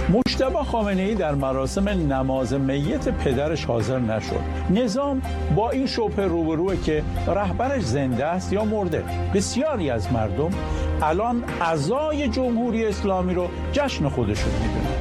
مجتبی خامنه‌ای در مراسم نماز میت پدرش حاضر نشد. نظام با این شبهه روبروه که رهبرش زنده است یا مرده. بسیاری از مردم الان عزای جمهوری اسلامی رو جشن خودشون میدونن.